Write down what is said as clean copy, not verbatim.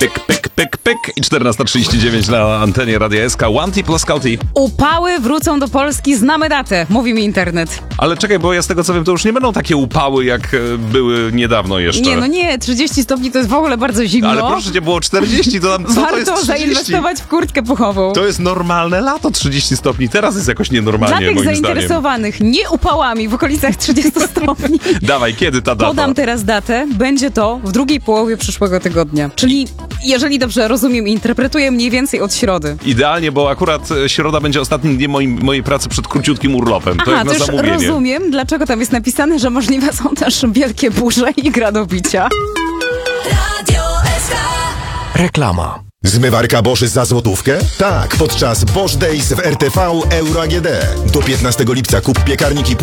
Pyk, pyk, pyk, pyk i 14:39 na antenie Radia SK. One T plus Kauti. Upały wrócą do Polski, znamy datę, mówi mi internet. Ale czekaj, bo ja z tego co wiem, to już nie będą takie upały, jak były niedawno jeszcze. Nie, 30 stopni to jest w ogóle bardzo zimno. Ale proszę cię, było 40, to tam co to jest Warto 30? zainwestować w kurtkę puchową. To jest normalne lato, 30 stopni. Teraz jest jakoś nienormalnie, Dla tych moim zdaniem. zainteresowanych nie upałami w okolicach 30 stopni. Dawaj, kiedy ta data? Podam teraz datę. Będzie to w drugiej połowie przyszłego tygodnia. Czyli, jeżeli dobrze rozumiem i interpretuję, mniej więcej od środy. Idealnie, bo akurat środa będzie ostatnim dniem mojej pracy przed króciutkim urlopem. To jak to na już zamówienie. rozumiem, dlaczego tam jest napisane, że możliwe są też wielkie burze i gradobicia. Reklama. Zmywarka Bosch za złotówkę? Tak, podczas Bosch Days w RTV Euro AGD. Do 15 lipca kup piekarnik i